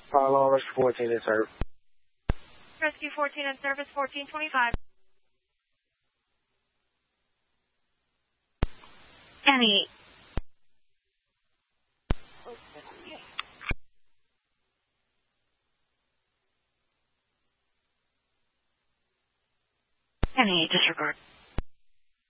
Follow Rescue 14 in service. Rescue 14 in service, 1425. Annie. Annie, disregard.